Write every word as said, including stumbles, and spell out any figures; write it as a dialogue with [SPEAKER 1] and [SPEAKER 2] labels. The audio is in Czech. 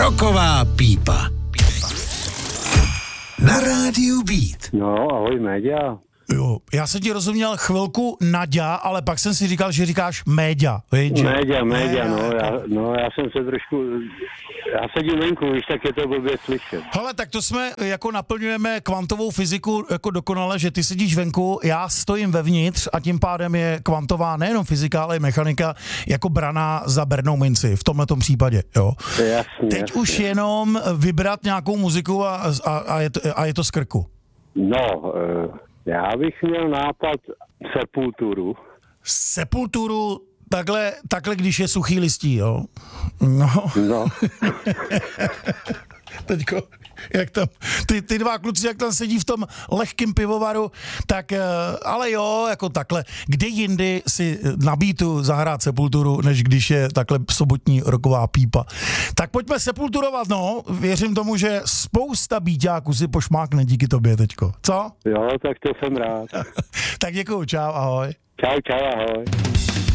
[SPEAKER 1] Rocková pípa. Na rádiu Beat.
[SPEAKER 2] No, ahoj, Méďa.
[SPEAKER 3] Jo, já jsem ti rozuměl chvilku Naďa, ale pak jsem si říkal, že říkáš Méďa. Víš, že...
[SPEAKER 2] Méďa, Méďa, no, já, no, já jsem se trošku, já sedím venku, víš, tak je to blbě slyšet.
[SPEAKER 3] Hele, tak to jsme, jako naplňujeme kvantovou fyziku jako dokonale, že ty sedíš venku, já stojím vevnitř a tím pádem je kvantová nejenom fyzika, ale i mechanika jako braná za bernou minci v tomhletom případě, jo.
[SPEAKER 2] Jasně,
[SPEAKER 3] Teď
[SPEAKER 2] jasně.
[SPEAKER 3] už jenom vybrat nějakou muziku a, a, a, je, to, a je to z krku.
[SPEAKER 2] No, uh, já bych měl nápad Sepulturu.
[SPEAKER 3] Sepulturu, takhle, takhle když je suchý listí, jo. No.
[SPEAKER 2] No.
[SPEAKER 3] Teďko, jak tam, ty, ty dva kluci, jak tam sedí v tom lehkým pivovaru, tak, ale jo, jako takhle, kde jindy si na beatu zahrát Sepulturu, než když je takhle sobotní rocková pípa. Tak pojďme sepulturovat, no, věřím tomu, že spousta beatáků si pošmákne díky tobě teďko, co?
[SPEAKER 2] Jo, tak to jsem rád.
[SPEAKER 3] Tak děkuju, čau, ahoj.
[SPEAKER 2] Čau, čau, ahoj.